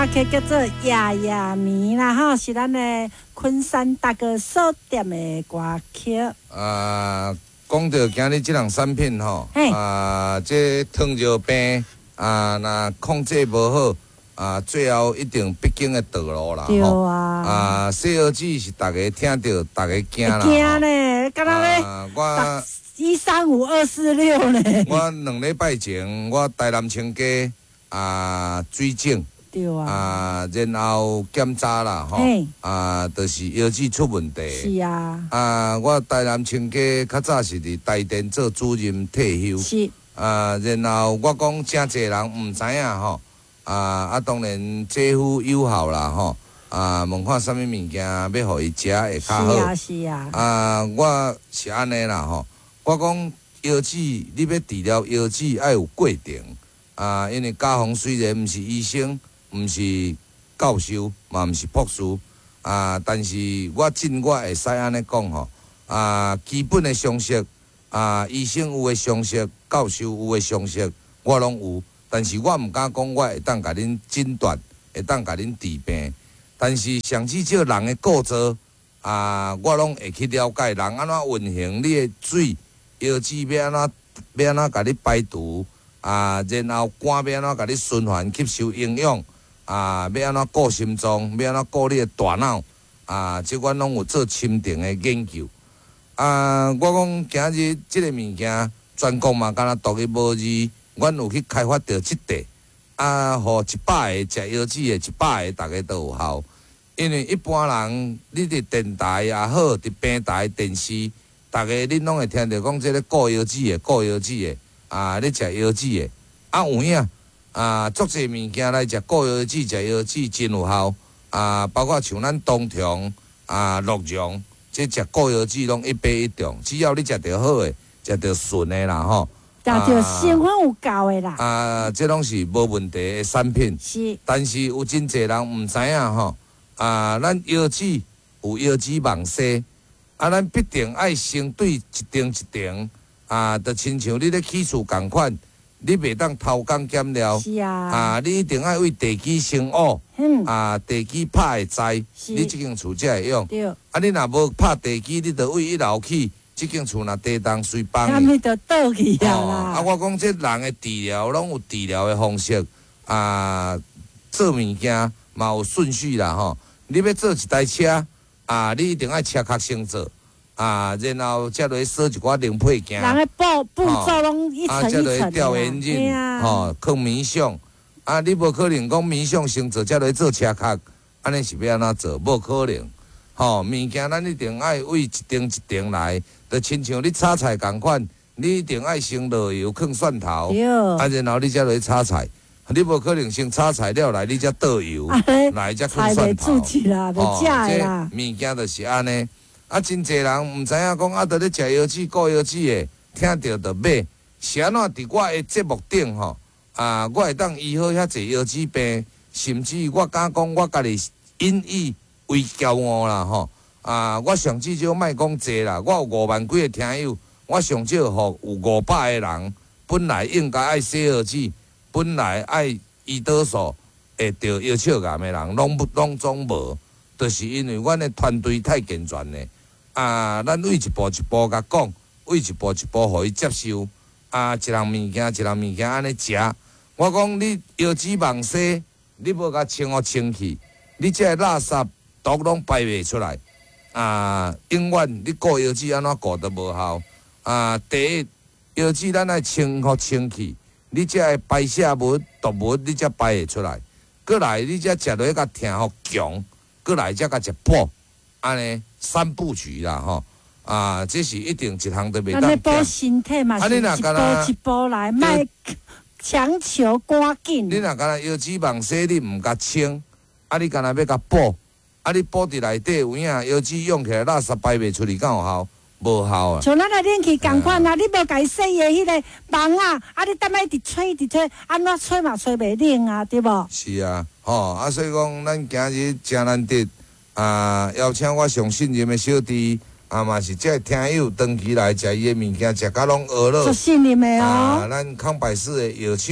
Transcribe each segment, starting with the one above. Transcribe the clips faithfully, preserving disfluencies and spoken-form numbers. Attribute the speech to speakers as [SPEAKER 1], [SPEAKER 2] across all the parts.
[SPEAKER 1] 客叫做夜夜眠啦，吼，是咱的昆山大哥所点的歌曲。
[SPEAKER 2] 啊，讲到今日这项产品吼，啊，这糖尿病啊，若控制无好啊，最后一定必经的道路啦。
[SPEAKER 1] 对啊。
[SPEAKER 2] 啊，西药剂是大家听到，大家惊啦。
[SPEAKER 1] 惊呢，敢若咧，我一三五二四六呢。
[SPEAKER 2] 我两礼拜前，我台南清家啊水肿。
[SPEAKER 1] 对啊，
[SPEAKER 2] 啊，然后检查啦，吼，啊，就是腰子出问题。
[SPEAKER 1] 是啊。
[SPEAKER 2] 啊，我台南清家较早是伫台电做主任退休。
[SPEAKER 1] 是。
[SPEAKER 2] 啊，然后我讲真侪人毋知影吼，啊啊，当然姐夫友好啦，吼，啊，问看啥物物件要互伊食会较好。
[SPEAKER 1] 是啊，是啊。
[SPEAKER 2] 啊，我是安尼啦，吼，我讲腰子，你要治疗腰子爱有过程。啊，因为家宏虽然毋是医生。毋是教授，嘛毋是博士，啊！但是我真我会使安尼讲吼，啊，基本的常识，啊，医生有诶常识，教授有诶常识，我拢有。但是我毋敢讲我会当甲恁诊断，会当甲恁治病。但是上至少人诶构造，啊，我拢会去了解人安怎运行你诶水，腰子要安怎要安怎甲你排毒，啊，然后肝要安怎甲你循环吸收营养。啊，要安怎顾心脏，要安怎顾你的大脑，啊，即阮拢有做深层的研究。啊，我讲今日即个物件，全国嘛，敢若独一无二，阮有去开发到即块，啊，互一百个食腰子的，一百个逐个都有效。因为一般人，你伫电台也好，伫平台、电视，逐个恁拢会听到讲，即个顾腰子的、顾腰子的，啊，咧食腰子的，啊有影。啊，足侪物件来食，顾腰子、食腰子真有效。啊，包括像咱冬虫、啊鹿茸，即食顾腰子拢一杯一中。只要你食着好诶，食着顺诶啦吼，
[SPEAKER 1] 食着成分有够诶啦。
[SPEAKER 2] 啊，即拢是无问题诶产品。
[SPEAKER 1] 是。但
[SPEAKER 2] 是有真侪人毋知影吼，啊，咱腰子有腰子网紗，啊，咱必定爱先对一定一定，啊，就亲像你咧起厝共款。你袂当偷工减料，
[SPEAKER 1] 是啊，
[SPEAKER 2] 啊，你一定爱为地基生乌，嗯，啊，地基拍会栽，你即间厝才会用。对，啊，你若无拍地基，你着为一楼起，即间厝若地动随崩去，
[SPEAKER 1] 咁你着倒去啊啦。
[SPEAKER 2] 啊，我讲即人诶治疗拢有治疗诶方式，啊，做物件嘛有顺序啦吼。你要做一台车，啊，你一定爱车壳先做。啊，然后才落去锁一寡零配件，
[SPEAKER 1] 人诶步步骤拢一层一层的。啊，才落去
[SPEAKER 2] 吊眼镜，吼，放面相。啊，你无可能讲面相先做，才落去做车壳，安尼是要安怎做？无可能。吼，物件咱一定爱为一定一定来，就亲像你炒菜共款，你一定爱先落油，放蒜头，啊，然后你才落去炒菜。你无可能先炒菜了来，你才倒油，来才放蒜头。
[SPEAKER 1] 菜袂煮起啦，袂食啦。
[SPEAKER 2] 物件就是安尼。啊，真侪人毋知影讲啊，伫咧食腰子、顾腰子的，听着就买。是安怎伫我的节目顶吼，啊，我会当医好遐侪腰子病，甚至我敢讲我家己引以为骄傲啦吼。啊，我上至少莫讲济啦，我有五万几个听友，我上少互有五百个人，本来应该爱洗腰子，本来爱胰岛素会得腰鞘癌的人，拢拢总无，就是因为阮的团队太健全咧。啊，咱为一步一步甲讲，为一步一步互伊接受。啊，一项物件一项物件安尼食。我讲你腰子网紗，你无甲清互清气，你这垃圾毒拢排袂出来。啊，永远你顾腰子安怎顾都无效。啊，第一腰子咱爱清互清气，你这会排泄物、毒物你才排会出来。过来你才食落去甲疼互强，过来才甲食补。安尼三部曲啦吼，啊，这是一定一项都袂当。
[SPEAKER 1] 安尼补身体嘛，是一步一步来，莫强求赶紧。
[SPEAKER 2] 你若敢若腰子网紗你毋甲清，啊，你敢若要甲补，啊，你补伫内底有影腰子用起来垃圾排袂出去，敢有效？无效啊！
[SPEAKER 1] 像咱来冷气共款啊，你无甲伊洗诶迄个网啊，啊，你踮咧一直吹一直吹，安怎吹嘛吹袂冷啊，对无？
[SPEAKER 2] 是啊，吼啊，所以讲咱今日真难得。啊！邀请我上信任的小弟，啊嘛是这听友长期来食伊的物件，食甲拢饿了。
[SPEAKER 1] 足信任的哦。
[SPEAKER 2] 啊，咱康百氏的药厂，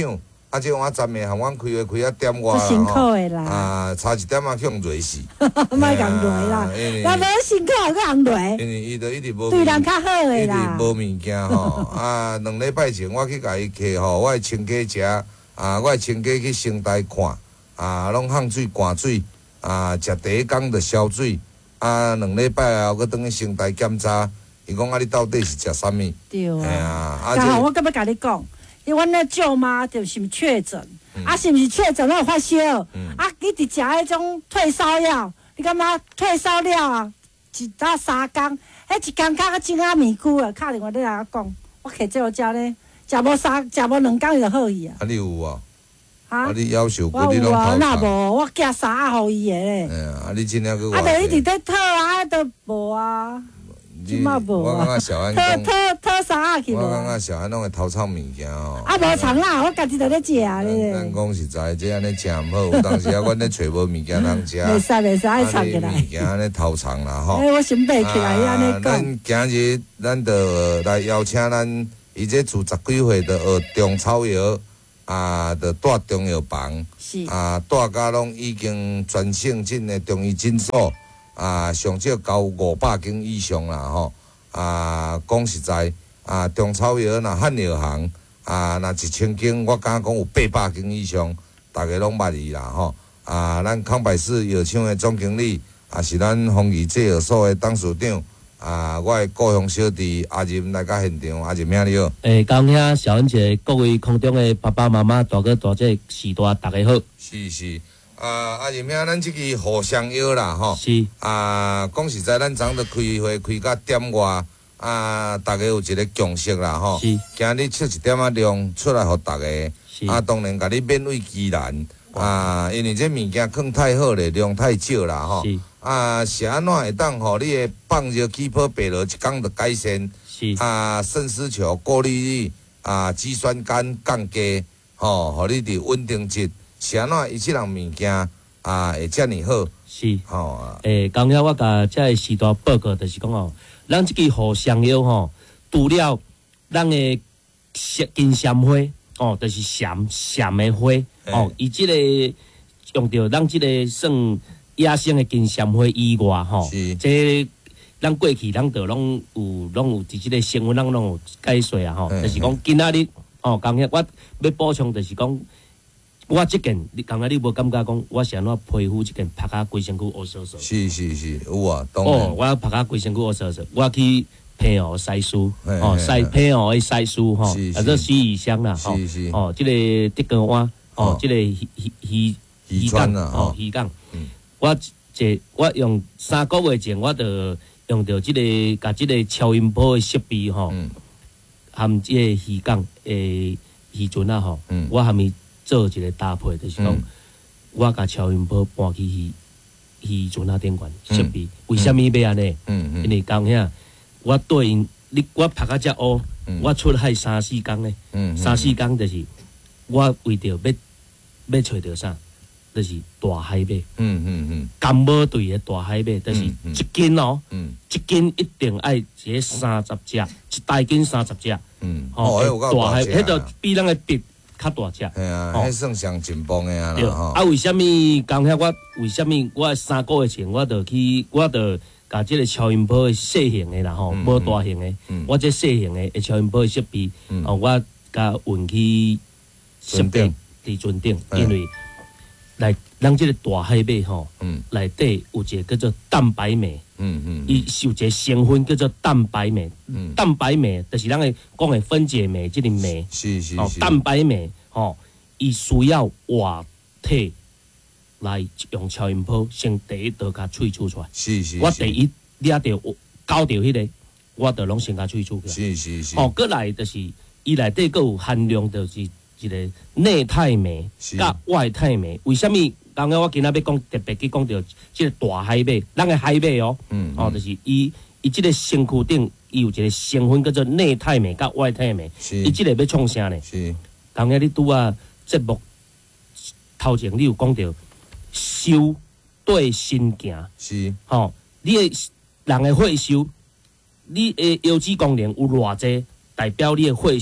[SPEAKER 2] 啊，即晚站的，含阮开会开啊点外
[SPEAKER 1] 啦，辛苦的啦，
[SPEAKER 2] 啊，差一点啊，去用热死，
[SPEAKER 1] 莫讲热啦，那无辛苦还去用热，
[SPEAKER 2] 因为伊就一直无
[SPEAKER 1] 对人较好的啦，
[SPEAKER 2] 一直无物件吼，啊，两礼拜前我去甲伊客吼，我亲家食，啊，我亲家去城台看，啊，拢放水灌水，啊，食第一工就消水，啊，两礼拜后佫转去城台检查，伊讲啊，你到底是食啥物？
[SPEAKER 1] 对啊，
[SPEAKER 2] 啊，
[SPEAKER 1] 然后我搁要甲你讲。因为阮那舅妈就是确诊，嗯、啊是毋是确诊了发烧？嗯、啊，你伫食迄种退烧药，你感觉退烧了啊？一打三工，迄一工工啊真啊面躯啊，敲电话你来讲，我摕这个食咧，食无三，食无两工就好去啊。
[SPEAKER 2] 啊，你有无？
[SPEAKER 1] 啊，
[SPEAKER 2] 啊，你夭寿
[SPEAKER 1] 我有啊，那无，我寄三盒互伊的咧。
[SPEAKER 2] 嗯，啊，你真正去。
[SPEAKER 1] 啊，就一直在讨啊，都无啊。即马无啊！
[SPEAKER 2] 我感觉小安
[SPEAKER 1] 讨讨讨啥啊去无？
[SPEAKER 2] 我感觉小安拢会偷藏物件吼。
[SPEAKER 1] 啊，无藏啦，我家己就咧食咧。
[SPEAKER 2] 咱讲实在，这安尼诚毋好。有当时啊，阮咧找无物件通食。
[SPEAKER 1] 袂使袂使，爱藏起来。
[SPEAKER 2] 物件安尼偷藏啦吼。
[SPEAKER 1] 哎，我想爬起来，安尼讲。
[SPEAKER 2] 咱今日咱就来邀请咱伊这住十几岁的学中草药啊，就住中药房。
[SPEAKER 1] 是。
[SPEAKER 2] 啊，住甲拢已经全省诊的中医诊所。啊，上少交五百斤以上啦吼！啊，讲实在，啊，中草药若汉药行啊，若一千斤，我敢讲有八百斤以上，大家拢捌伊啦吼！啊，咱康百氏药厂的总经理，也是咱丰益制药所的董事长，啊，我的故乡小弟阿任来到现场，阿任兄你好。
[SPEAKER 3] 诶，感谢小恩姐，各位空中的爸爸妈妈、大哥大姐、时大大家好。
[SPEAKER 2] 是是。啊，阿任兄，咱即支互相药啦，吼。
[SPEAKER 3] 是。
[SPEAKER 2] 啊，讲实在，咱昨着开会开到点外，啊，大家有一个共识啦，吼。
[SPEAKER 3] 是。
[SPEAKER 2] 今日出一点仔量出来，互大家。
[SPEAKER 3] 是。
[SPEAKER 2] 啊，当然，甲你勉为其难。啊，因为这物件放太好咧，量太少啦，吼。
[SPEAKER 3] 是。
[SPEAKER 2] 啊，是安怎会当互你的放热起泡白落一工就改善？
[SPEAKER 3] 是。
[SPEAKER 2] 啊，肾丝球、过滤率、啊，肌酸酐降低，吼，互你伫稳定质。是安怎伊即样物件啊会遮尔好？
[SPEAKER 3] 是，
[SPEAKER 2] 吼、
[SPEAKER 3] 哦，诶，刚才我甲遮个时大报告，就是讲哦，咱即支互相药吼，除了咱的金闪花哦，就是闪闪的花哦，伊即、个用到咱即个算野生的金闪花以外吼，即咱过去咱就拢有拢有伫即个新闻咱拢有解说啊吼，就是讲今仔日哦，刚才我要补充就是讲。我即件，你刚才你无感觉讲，我是安怎皮肤即件拍啊规身躯乌烧烧？
[SPEAKER 2] 是是是，有啊，当然。
[SPEAKER 3] 哦，我拍啊规身躯乌烧烧，我去皮肤筛梳，哦，筛皮肤的筛梳吼，啊，做洗衣箱啦，吼，哦，即个竹竿碗，哦，即个鱼鱼鱼鱼竿啊，哦，鱼竿。我这我用三个月前，我就用着即个，甲即个超音波的设备吼，含即个鱼竿诶鱼船啊吼，我含伊。做一个搭配，就是讲，嗯、我甲超音波搬去鱼鱼船啊顶管设备，嗯、为虾米要安尼？嗯嗯、因为讲遐，我对因，你我拍到遮乌，嗯、我出海三四工咧，嗯嗯、三四工就是我为着要要找着啥，就是大海马，嗯嗯嗯，干母队的大海马，就是一斤哦，嗯、一斤一定爱一个三十只，一大斤三十只，嗯，
[SPEAKER 2] 哦，
[SPEAKER 3] 大海，迄个比咱的笔。较大只，
[SPEAKER 2] 系啊，迄算上进步的啊啦吼。
[SPEAKER 3] 啊，为虾米讲遐我？为虾米我三个月前我就去，我就甲即个超音波的小型的啦吼，无大型的，我这小型的超音波的设备，哦，我甲运去设备伫船顶，因为来咱即个大海马吼，内底有一个叫做蛋白酶，嗯嗯，伊有一个成分叫做蛋白酶，蛋白酶就是咱个讲的分解酶，即个酶，
[SPEAKER 2] 是是是，
[SPEAKER 3] 蛋白酶吼，伊需要活体来用超音波先第一刀甲萃取出来，
[SPEAKER 2] 是是，
[SPEAKER 3] 我第一抓着搞着迄个，我就拢先甲萃取起来，
[SPEAKER 2] 是是是，
[SPEAKER 3] 哦，过来就是伊内底佫有含量就是。一个内态酶甲外态酶，为虾米？刚刚我今仔要讲特别去讲到即个大海马，咱个海马哦，嗯嗯、哦，就是伊伊即个身躯顶伊有一个成分叫做内态酶甲外态酶，伊即个要创啥呢？是，刚刚你拄啊节目头前你有讲到收对心行，是，吼、哦，你的人的血收，你的腰子功能有偌济，代表你的血收。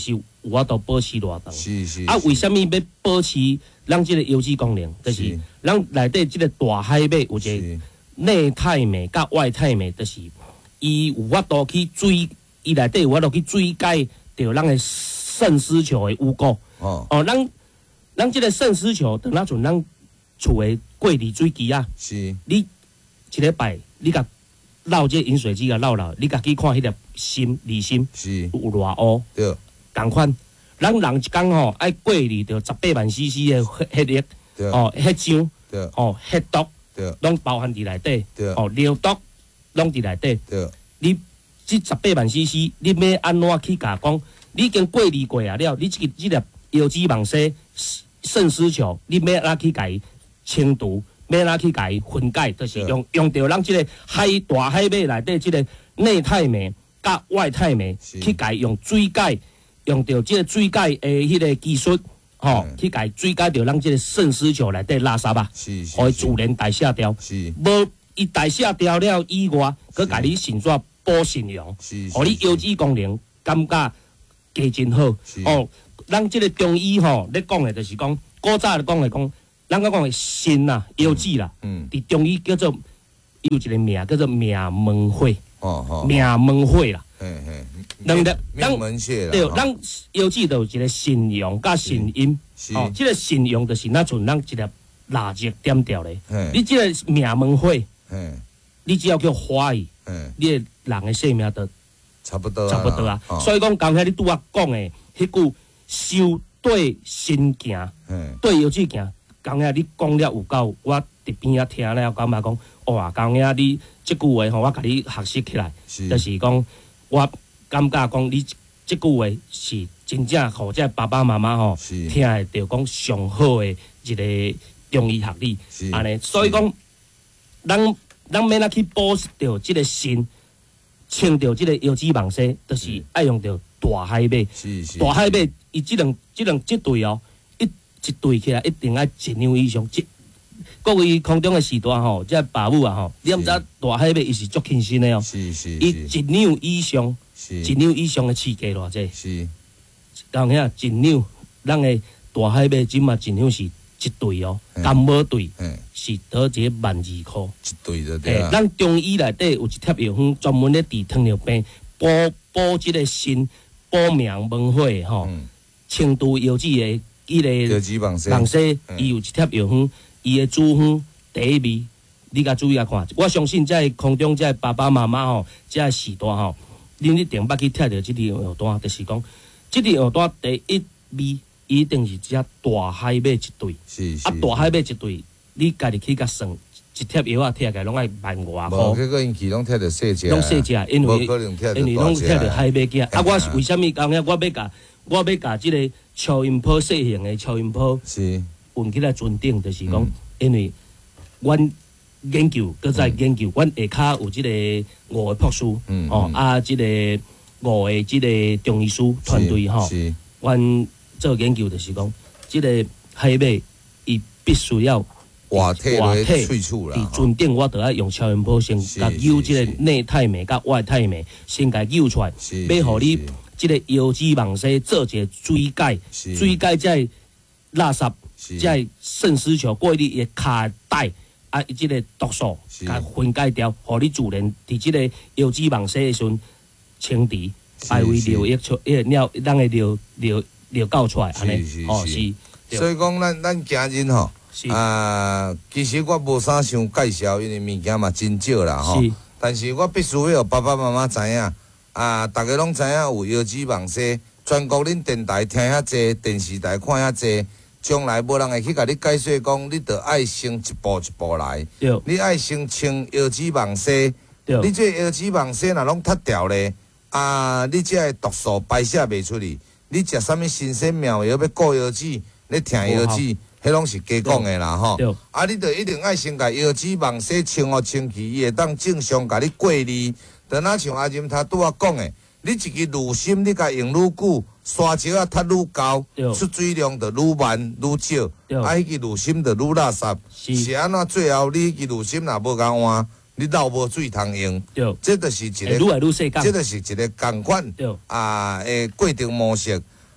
[SPEAKER 3] 有法度保持偌长。
[SPEAKER 2] 是是。
[SPEAKER 3] 啊，为什么要保持咱即个油脂功能？就是咱内底即个大海马有一个内太镁甲外太镁，就是伊有法度去追，伊内底有法度去追解着咱的肾丝球的污垢。哦哦，咱咱即个肾丝球，等那像咱厝的过滤水机啊，
[SPEAKER 2] 是，
[SPEAKER 3] 你一礼拜你甲绕这饮水机甲绕绕，你家去看迄粒芯离芯
[SPEAKER 2] 是
[SPEAKER 3] 有偌乌，
[SPEAKER 2] 对，
[SPEAKER 3] 同款。咱人一工吼爱过滤着十八万 C C 的血液，哦，血浆，哦，血毒，拢包含伫内底，哦，尿毒拢伫内底。你即十八万 C C， 你要安怎去甲讲？你已经过滤过啊了，你即个即粒油脂网丝肾丝球，你要哪去甲伊清除？要哪去甲伊分解？就是用用着咱即个海大海马内底即个内太镁甲外太镁去甲伊用水解。用到即个水解诶，迄个技术，吼、哦，去解水解到咱即个肾丝球内底垃圾啊，互伊自然代谢掉。无伊代谢掉了以外，佮甲你肾煞补肾阳，互你油脂功能感觉加真好。哦，咱即个中医吼，咧讲诶，就是讲古早咧讲诶讲，咱讲讲诶肾啦、油脂啦，嗯，伫中医叫做有一个名叫做命门血，哦哦，命门血啦。嘿嘿，能力，
[SPEAKER 2] 命门血啦，
[SPEAKER 3] 对，咱油脂就有一个肾阳甲肾阴，哦，即个肾阳就是那像咱一粒蜡烛点掉咧，你即个命门血，你只要叫花伊，你的人的性命就
[SPEAKER 2] 差不多，
[SPEAKER 3] 差不多啊。所以讲刚才你拄啊讲的迄句修对心行，对油脂行，刚才你讲了有够，我伫边啊听了，感觉讲哇，刚才你即句话吼，我甲你学习起来，就是讲。我感觉讲，你即句话是真正，互这爸爸妈妈吼听会着讲上好的一个中医学理，安尼。所以讲，咱咱要哪去补着即个肾，清着即个油脂网丝，就是爱用着大海马。大海马伊即两即两即对哦，一一对起来一定爱一两以上。各位空中的时段吼，即爸母啊吼，你毋知大海马伊是足轻身的哦，伊一两以上，一两以上的刺激偌济，是，讲遐一两，咱的大海马即嘛一两是一对哦，干毛对，是得一个万二箍，
[SPEAKER 2] 一对就对啊。
[SPEAKER 3] 咱中医内底有一贴药方，专门咧治糖尿病，补补即个肾，补命门血吼，清除油脂的伊个
[SPEAKER 2] 油脂网丝，
[SPEAKER 3] 网丝伊有一贴药方。伊的主方第一味，你甲注意下看。我相信在空中在爸爸妈妈吼，在时段吼，恁一定捌去听到即个药单，就是讲，即个药单第一味一定是只大海马一对，
[SPEAKER 2] 是是
[SPEAKER 3] 啊大海马一对，你家己去甲算，一贴药啊贴起来拢爱万外箍。
[SPEAKER 2] 无，结果因去拢贴着细只，
[SPEAKER 3] 拢细只，因为因为拢贴着海马囝。啊，我是为虾米讲呢？我要甲我要甲即个超音波细型的超音波。
[SPEAKER 2] 是。
[SPEAKER 3] 运起来尊顶，就是讲，嗯、因为阮研究，搁再研究，阮、嗯、下骹有即个五个博士，嗯、哦，啊，即、这个五个即个中医师团队吼，阮做研究就是讲，即、这个海马伊必须要
[SPEAKER 2] 活体活体萃取啦，
[SPEAKER 3] 伫尊顶我着要用超音波先甲揪即个内太镁甲外太镁先甲揪出来，要互你即个油脂网丝做一个水解，水解在垃圾。在肾丝球过滤的卡带啊，伊即个毒素甲分解掉，互你自然伫即个油脂网丝的时阵清除，排为尿液出，迄尿咱的尿尿尿搞出来安尼，哦是。
[SPEAKER 2] 所以讲，咱咱家人吼，啊，其实我无啥想介绍，因为物件嘛真少啦吼。但是我必须要爸爸妈妈知影，啊，大家拢知影有油脂网丝，全国恁电台听遐济，电视台看遐济。将来无人会去甲你解说讲，你着爱先一步一步来。你爱先清油脂网丝，你这油脂网丝若拢脱掉咧，啊，你这个毒素排泄袂出去，你食啥物新鲜妙药要固油脂，你听油脂，迄拢是假讲的啦吼。啊，你着一定爱先甲油脂网丝清互清气，伊会当正常甲你过滤。就若像阿任他拄仔讲的，你一支芦荪，你甲用愈久。沙石啊，脱愈高，出水量就愈慢愈少，啊，迄支芦荪就愈垃圾。是安怎？最后你迄支芦荪若无甲换，你漏无水通用。这就是一个，这就是一个共款啊诶过程模式。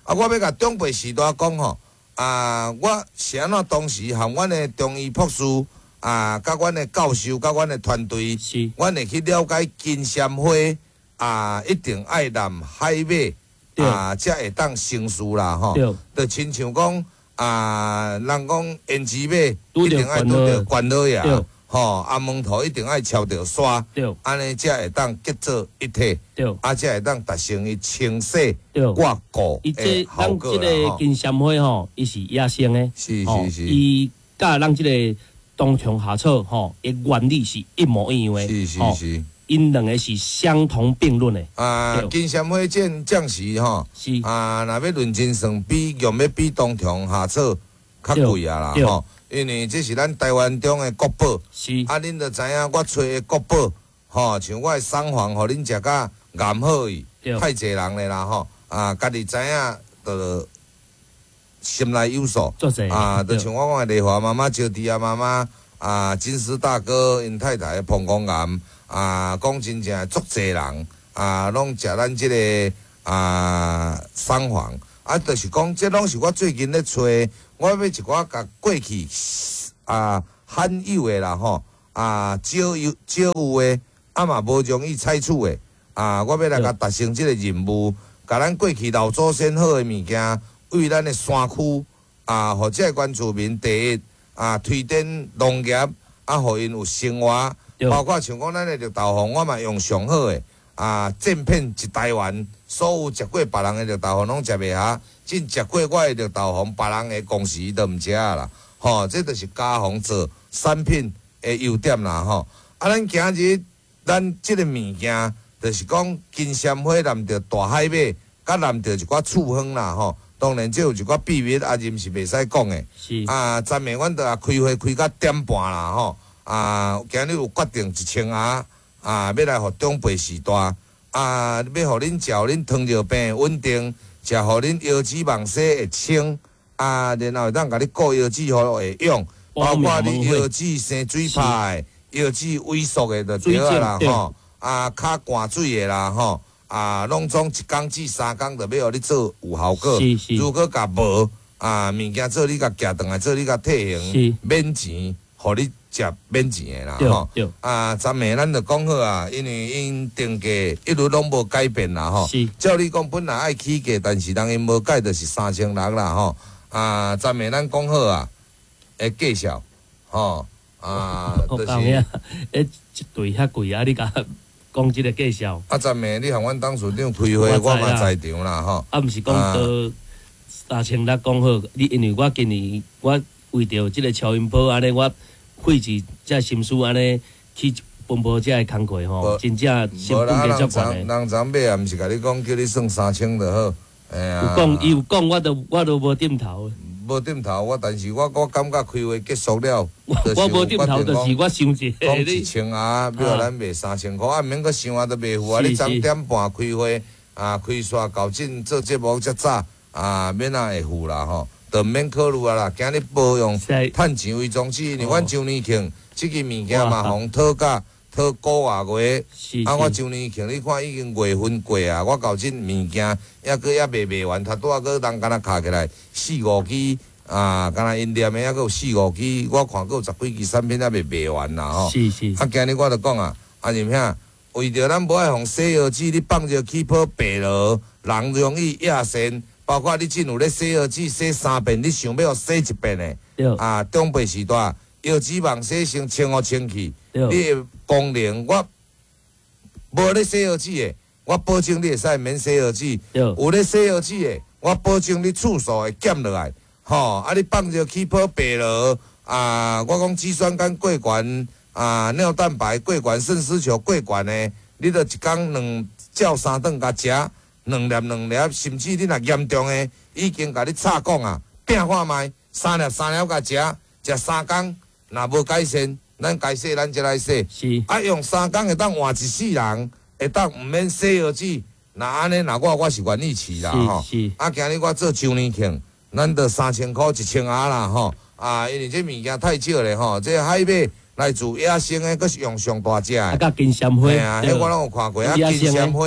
[SPEAKER 2] 啊，我要甲长辈时代讲吼，啊，我是安怎当时含阮的中医博士啊，甲阮的教授，甲阮的团队，阮会去了解金针花啊，一定爱南海马啊，才会当成事啦吼。就亲像讲啊，人讲胭脂马一定爱拄着关老爷。吼，啊门头一定爱敲着刷，安尼才会当结做一体，啊才会当达成伊清洗挂固的效果啦。咱即个
[SPEAKER 3] 金针花吼，伊是野生的，
[SPEAKER 2] 是是是，
[SPEAKER 3] 伊甲咱即个冬虫夏草吼，伊原理是一模一样的，
[SPEAKER 2] 是是是，
[SPEAKER 3] 因两个是相同并论的。
[SPEAKER 2] 啊，金针花剑暂时吼，是啊，若要论真算比用要比冬虫夏草较贵啊啦吼。因为这是咱台湾中的国宝，是啊，恁着知影我找的国宝，吼，像我的桑黄，互恁食甲岩好伊，太济人咧啦吼，啊，家己知影，着心内有数，啊，就像我讲的丽华妈妈、招娣啊妈妈，啊，金丝大哥因太太彭公岩，啊，讲真正足济人，啊，拢食咱即个啊桑黄，啊，就是讲，这拢是我最近咧找。我要一寡甲过去啊罕有诶啦吼啊少有少有诶，啊嘛无容易采取诶啊，我要来甲达成即个任务，甲咱过去老祖先好诶物件，为咱诶山区啊，或者原住民第一啊，推展农业啊，互因有生活，包括像讲咱诶绿豆黄，我嘛用上好诶啊，正片一台湾，所有食过别人诶绿豆黄拢食袂下。真食过我的绿豆黄，别人的公司都毋食啦，吼，这就是加工做产品的优点啦，吼。啊，咱今日咱即个物件，就是讲金针花淋着大海马，甲淋着一寡醋香啦，吼。当然，这有一寡秘密，啊，任是袂使讲的。是。啊，昨暝阮着也开会开到点半啦，吼。啊，今日有决定一千盒，啊，要来互长辈时代，啊，要互恁食，恁糖尿病稳定。食互恁腰子梦洗会清，啊，然后会当甲你顾腰子互会用，包括你腰子生水泡、腰子萎缩的就对啊啦吼，啊，骹寒水的啦吼，啊，拢总一工至三工就要互你做有效果。如果甲无啊，物件做你甲寄转来，做你甲退行免钱，互你食免钱的啦吼。啊，昨暝咱就讲好啊，因为因定价一路拢无改变啦吼。照你讲本来爱起价，但是人因无改，就是三千六啦吼。啊，昨暝咱讲好啊，会介绍吼啊，就是
[SPEAKER 3] 诶，一对遐贵啊，你甲讲即个介绍。
[SPEAKER 2] 啊，昨暝你向阮董事长开会，我嘛在场啦吼。
[SPEAKER 3] 啊，毋是讲到三千六讲好，你因为我今年我为着即个超音波安尼我。费置遮心思安尼去奔波遮个工课吼，真正成本价足悬诶。
[SPEAKER 2] 人昨买也毋是甲你讲，叫你算三千就好。哎呀，
[SPEAKER 3] 有讲伊有讲，我都我都无点头。
[SPEAKER 2] 无点头，我但是我我感觉开会结束了，
[SPEAKER 3] 我无点头，就是我想者。
[SPEAKER 2] 讲一千啊，比如咱卖三千块，啊，免阁想啊，都卖付啊。你昨点半开会啊，开煞搞紧做节目遮早啊，免啊会付啦吼。就毋免考虑啊啦，今日保用趁钱为宗旨，因为阮周年庆即个物件嘛，互讨价讨个月月。啊，我周年庆你看已经月份过啊，我搞即物件抑搁抑卖卖完，头拄仔搁人敢若卡起来四五支啊，敢若因念的抑搁有四五支，我看搁有十几支产品抑未卖完啦吼。是是。啊，今日我著讲啊，啊任兄，为着咱无爱互西药剂，你放着起泡白落，人容易亚痫。包括你真有咧洗腰子洗三遍，你想要洗一遍的，啊，长辈时代腰子梦洗成清互清气，你的功能我无咧洗腰子的，我保证你会使免洗腰子；有咧洗腰子的，我保证你次数会减落来。吼，啊，你放着起泡白落，啊，我讲肌酸酐过悬，啊，尿蛋白过悬，肾丝球过悬的，你着一工两照三顿甲食。两粒两粒，甚至你若严重诶，已经甲你插讲啊，变化卖三粒三粒甲食，食三工，若无改善，咱该洗咱才来洗。是啊，用三工会当换一世人，会当毋免洗腰子。那安尼，那我我是愿意饲啦吼。是啊，今日我做周年庆，咱得三千箍一千盒啦吼。啊，因为这物件太少咧吼，这海马来自野生诶，佫是用上大只诶。啊，
[SPEAKER 3] 甲金针花。
[SPEAKER 2] 哎呀，迄我拢有看过啊，金针花。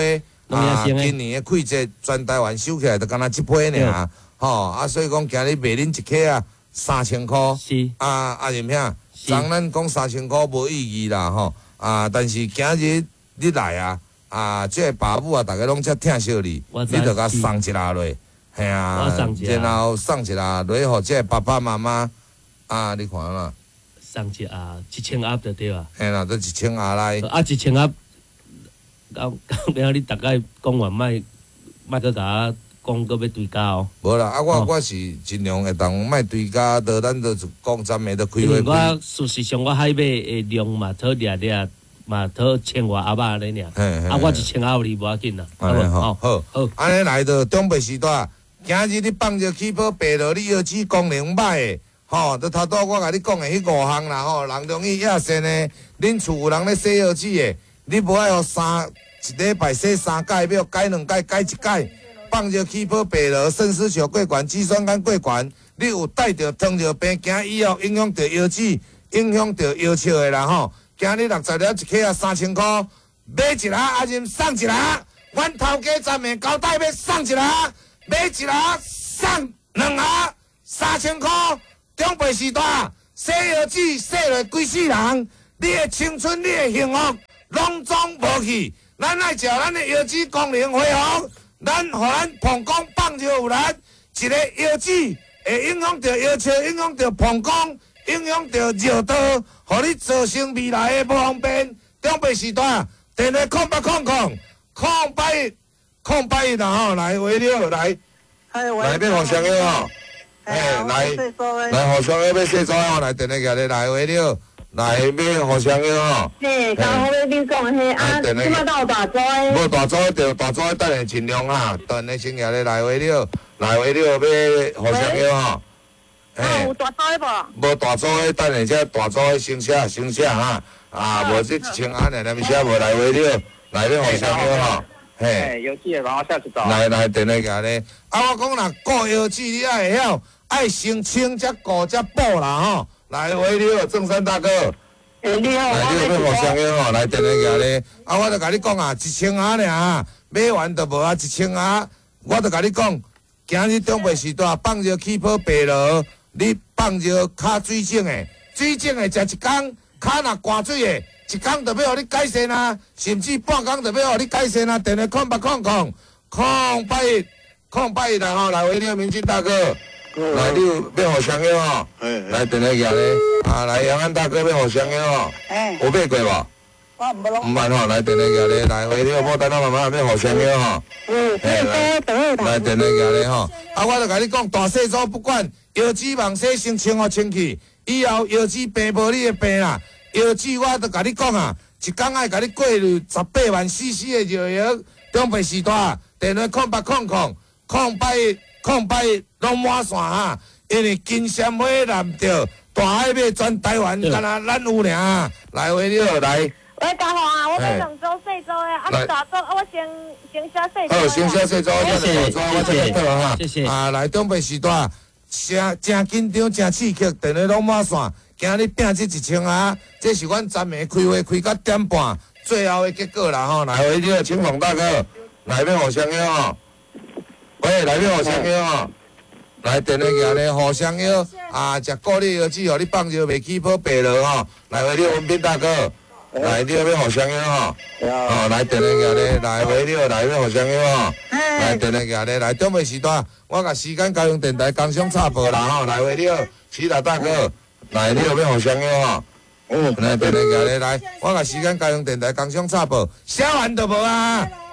[SPEAKER 2] 啊，今年的季节全台湾收起来，就敢若一批尔，吼啊，所以讲今日卖恁一克啊三千箍，
[SPEAKER 3] 是
[SPEAKER 2] 啊啊，任兄，昨咱讲三千箍无意义啦，吼啊，但是今日你来啊，啊，这个爸母啊，逐个拢遮疼惜你，你着甲送一下落，系啊，然后送一下落，互这爸爸妈妈啊，你看啦。
[SPEAKER 3] 送一啊，一千盒就对啊。
[SPEAKER 2] 嘿啦，都一千盒来。
[SPEAKER 3] 啊，一千盒，到到了你大概讲完卖，卖个甲讲个要对价哦。
[SPEAKER 2] 无啦，啊，我我是尽量会当卖对价，到咱都讲暂时都开会开。
[SPEAKER 3] 我事实上我海买的量嘛，讨掠掠嘛，讨千外盒仔咧尔。啊，我一千盒你无要紧啦。
[SPEAKER 2] 安尼好，好，好，安尼来到中北时代，今日你放着起跑白落，你要指功能歹的。吼，都头拄我甲你讲的迄五项啦，吼，人中医亚线的，恁厝有人咧洗药剂的，你无爱互三一礼拜洗三改，要改两改，改一改，放着起泡白落，肾丝球过悬，脂酸酐过悬，你有带着糖尿病行以后，影响到腰子，影响到腰笑的啦吼。今日六十粒一克啊，三千箍，买一粒啊，任送一粒，阮头家站的交代要送一粒，买一粒送两粒，三千箍。中北时代，洗药剂洗落规世人，你的青春、你的幸福，拢总无去。咱爱照咱的药剂功能恢复，咱互咱膀胱放尿有力，一个药剂会影响到腰笑，影响到膀胱，影响到尿道，互你造成未来的无方便。中北时代，电话空八空空空八空八一啦吼，来围了来，来变互相个吼。哎，来来，互相个要洗澡哦，来电话举咧来话了，来要互相个吼。
[SPEAKER 4] 嘿，刚好要你讲嘿，啊，即摆都有大组的。
[SPEAKER 2] 无大组着大组的，等下尽量啊，等下先举咧来话了，来话了要互相个吼。
[SPEAKER 4] 啊，有大组的无？
[SPEAKER 2] 无大组的，等下遮大组的先写先写哈，啊，无这一千安尼，咱们写无来话了，来要互相个吼。嘿，
[SPEAKER 5] 腰子的帮我写一组。
[SPEAKER 2] 来来，电话举咧，啊，我讲啦，顾腰子你爱会晓。爱先清才顾才补啦吼！来，喂，你好，郑山大哥。
[SPEAKER 4] 诶，你好，
[SPEAKER 2] 来，你好，要互相个吼，来电话举咧。啊，我著甲你讲啊，一千盒尔，买完就无啊，一千盒。我著甲你讲，今日中北时代放着起泡白落，你放着骹水肿的，水肿的食一工，骹若寒水的，一工就要互你改善啊，甚至半工就要互你改善啊。电话空八空空空八一空八一啦吼，来，喂，你好，民进大哥。来，你有要互相个吼？来，电话举咧。啊，来，杨安大哥要互相个吼？有买过无？
[SPEAKER 4] 我唔拢。
[SPEAKER 2] 唔捌吼，来电话举咧。来，喂，你有无等下妈妈要互相个吼？
[SPEAKER 4] 嗯，来，
[SPEAKER 2] 来电话举咧吼。啊，我著甲你讲，大细组不管，腰子望洗先清好清气，以后腰子病无你的病啦。腰子我著甲你讲啊，一工爱甲你过滤十八万 C C 的药药，中北时代电话空八空空空八一。空白拢满线哈，因为金闪花难着，大海马全台湾，敢若咱有尔。来，话你好，来。
[SPEAKER 4] 喂，嘉宏啊，我买两组细组的，啊，大组我先先写细组。
[SPEAKER 2] 好，先写细组，我先大组，我先来倒哈。
[SPEAKER 3] 谢谢。
[SPEAKER 2] 啊，来东北时代，真真紧张，真刺激，电话拢满线。今日拼这一千啊，这是阮昨暝开会开到点半，最后的结果啦吼。来，话你好，青龙大哥，来要互相个吼。喂，来要互相药哦，来电话举咧，互相药啊，食固力药剂哦，你放着袂起泡白落吼。来，喂，你文斌大哥，来你要互相药吼，哦，来电话举咧，来喂，你来要互相药吼，来电话举咧，来中北时段，我甲时间交通电台工商插播啦吼，来喂，你好，徐大大哥，来你要互相药吼，嗯，来电话举咧，来，我甲时间交通电台工商插播，写完就无啊。